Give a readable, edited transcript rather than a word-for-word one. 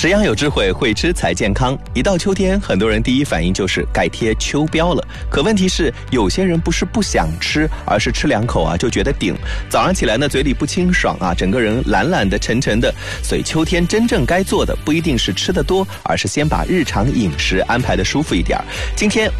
食养有智慧，会吃才健康。一到秋天，很多人第一反应就是该贴秋膘了。可问题是，有些人不是不想吃，而是吃2口就觉得顶。早上起来呢，嘴里不清爽整个人懒懒的、沉沉的。所以秋天真正该做的，不一定是吃得多，而是先把日常饮食安排得舒服一点。今天